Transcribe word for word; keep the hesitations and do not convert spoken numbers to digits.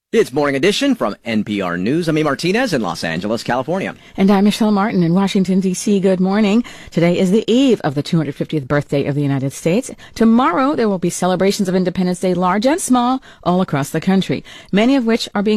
It's Morning Edition from N P R News. I'm E. Martinez in Los Angeles, California. And I'm Michelle Martin in Washington, D C Good morning. Today is the eve of the two hundred fiftieth birthday of the United States. Tomorrow, there will be celebrations of Independence Day, large and small, all across the country, many of which are being